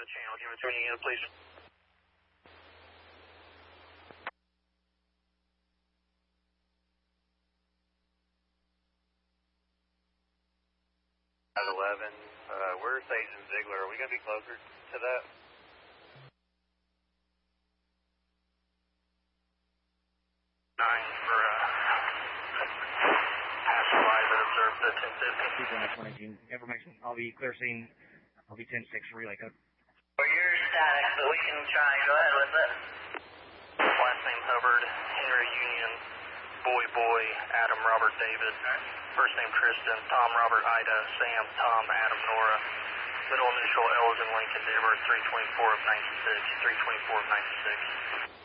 the channel. Give it to me again, please. At 11, we're Sage and Ziegler. Are we going to be closer to that? Nine for passerby that observed the 1050. Information. I'll be clear scene. I'll be 10-6 relay code. Well, you're static, but we can try. Go ahead with it. Last name Hubbard, Henry Union, Boy, Adam Robert David. First name Tristan, Tom Robert Ida, Sam, Tom, Adam Nora. Middle initial L as in Lincoln, date of birth 3/24 of 96, 3/24 of 96.